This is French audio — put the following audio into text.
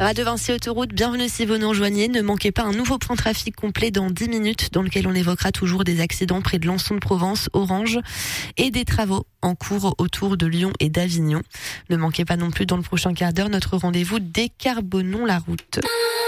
Radio Vinci Autoroute, bienvenue si vous nous rejoignez. Ne manquez pas un nouveau point trafic complet dans 10 minutes dans lequel on évoquera toujours des accidents près de Lançon de Provence, Orange et des travaux en cours autour de Lyon et d'Avignon. Ne manquez pas non plus dans le prochain quart d'heure notre rendez-vous Décarbonons la route.